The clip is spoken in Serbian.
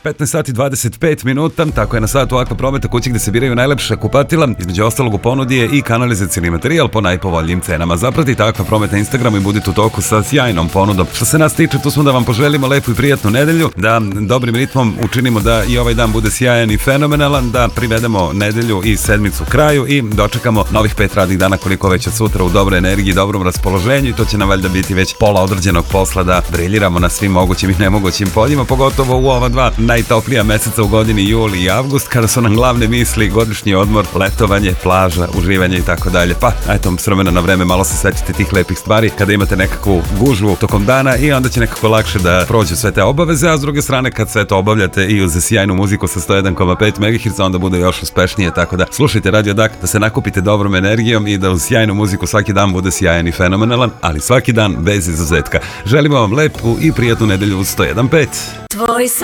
15 sati 25 minuta, tako je na satu Akva Prometa, kući gde se biraju najlepša kupatila. Između ostalog u ponudi je i kanalizacioni materijal po najpovoljnijim cenama. Zapratite Akva Promet na Instagramu i budite u toku sa sjajnom ponudom. Što se nas tiče, tu smo da vam poželimo lepu i prijatnu nedelju, da dobrim ritmom učinimo da i ovaj dan bude sjajan i fenomenalan, da privedemo nedelju i sedmicu kraju i dočekamo novih 5 radnih dana koliko već od sutra u dobroj energiji, dobrom raspoloženju, i to će nam valjda biti već pola određenog posla da briljiramo na svim mogućim i nemogućim poljima, pogotovo u ova dva najtoplija meseca u godini, jul i avgust, kada su nam glavne misli godišnji odmor, letovanje, plaža, uživanje i tako dalje. Pa, eto, s vremena na vreme malo se setite tih lepih stvari kada imate nekakvu gužvu tokom dana i onda će nekako lakše da prođu sve te obaveze, a s druge strane kad sve to obavljate i uz sjajnu muziku sa 101,5 MHz onda bude još uspešnije, tako da slušajte Radio Dak, da se nakupite dobrom energijom i da uz sjajnu muziku svaki dan bude sjajan i fenomenalan, ali svaki dan bez izuzetka. Želimo vam lepu i prijatnu nedelju uz 101,5.